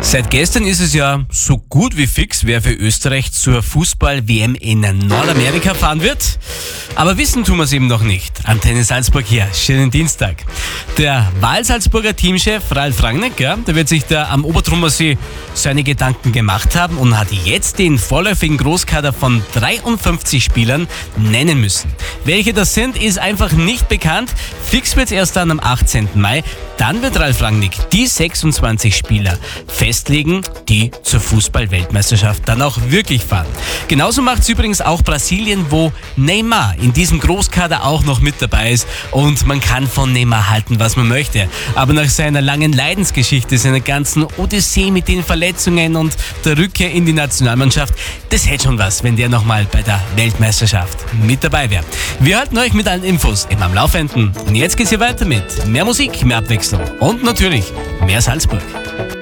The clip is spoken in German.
Seit gestern ist es ja so gut wie fix, wer für Österreich zur Fußball-WM in Nordamerika fahren wird. Aber wissen tun wir es eben noch nicht. Antenne Salzburg hier, schönen Dienstag. Der Wahlsalzburger Teamchef Ralf Rangnick, der wird sich da am Obertrummersee seine Gedanken gemacht haben und hat jetzt den vorläufigen Großkader von 53 Spielern nennen müssen. Welche das sind, ist einfach nicht bekannt. Fix wird es erst dann am 18. Mai. Dann wird Ralf Rangnick die 26 Spieler festlegen, die zur Fußball-Weltmeisterschaft dann auch wirklich fahren. Genauso macht es übrigens auch Brasilien, wo Neymar in diesem Großkader auch noch mit dabei ist. Und man kann von Neymar halten, was man möchte. Aber nach seiner langen Leidensgeschichte, seiner ganzen Odyssee mit den Verletzungen und der Rückkehr in die Nationalmannschaft, das hätte schon was, wenn der nochmal bei der Weltmeisterschaft mit dabei wäre. Wir halten euch mit allen Infos immer am Laufenden. Und jetzt geht's hier weiter mit mehr Musik, mehr Abwechslung und natürlich mehr Salzburg.